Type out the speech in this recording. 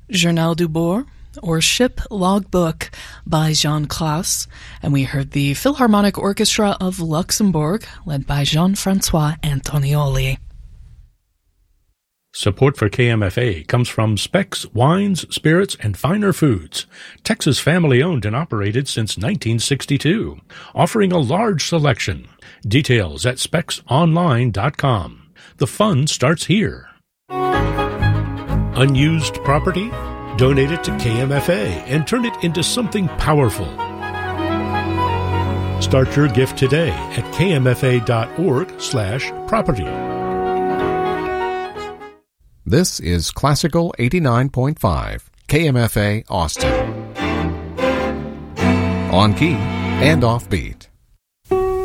Journal du Bord, or Ship Logbook by Jean Claus, and we heard the Philharmonic Orchestra of Luxembourg, led by Jean-Francois Antonioli. Support for KMFA comes from Specs Wines, Spirits, and Finer Foods, Texas family-owned and operated since 1962, offering a large selection. Details at specsonline.com. The fun starts here. Unused property? Donate it to KMFA and turn it into something powerful. Start your gift today at kmfa.org/property. This is Classical 89.5, KMFA Austin. On key and offbeat.